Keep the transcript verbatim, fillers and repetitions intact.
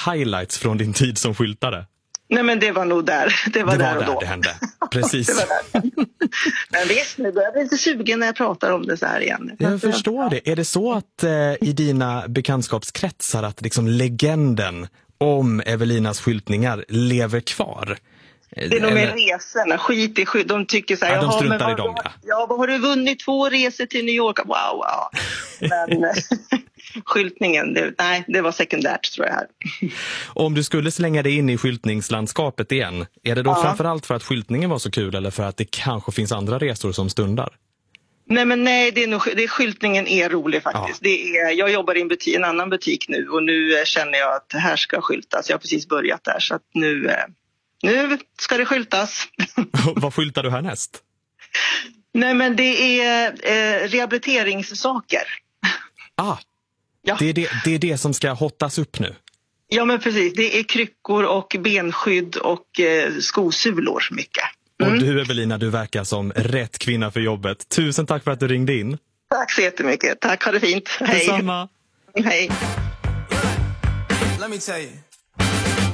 highlights från din tid som skyltare? Nej, men det var nog där. Det var, det var där, där och då. det hände. Precis. det var där. Men visst, nu börjar jag bli lite sugen när jag pratar om det så här igen. Jag, jag förstår det. Är det så att eh, i dina bekantskapskretsar att liksom legenden om Evelinas skyltningar lever kvar? Det är nog med resorna, skit i skit. De tycker så här, ja, de struntar men vad, i dem, ja. Ja, vad har du vunnit? Två resor till New York? Wow, wow. Men skyltningen, det, nej, det var sekundärt tror jag här. Om du skulle slänga dig in i skyltningslandskapet igen, är det då ja. framförallt för att skyltningen var så kul eller för att det kanske finns andra resor som stundar? Nej, men nej, det är nog, det, skyltningen är rolig faktiskt. Ja. Det är, jag jobbar i en, butik, en annan butik nu och nu känner jag att här ska skyltas. Jag har precis börjat där så att nu... Nu ska det skyltas. Vad skyltar du härnäst? Nej, men det är eh, rehabiliteringssaker. Ah, ja. det, är det, det är det som ska hottas upp nu. Ja, men precis. Det är kryckor och benskydd och eh, skosulor mycket. Mm. Och du, Evelina, du verkar som rätt kvinna för jobbet. Tusen tack för att du ringde in. Tack så jättemycket. Tack, ha det fint. Hej. Detsamma. Hej. Let me tell you.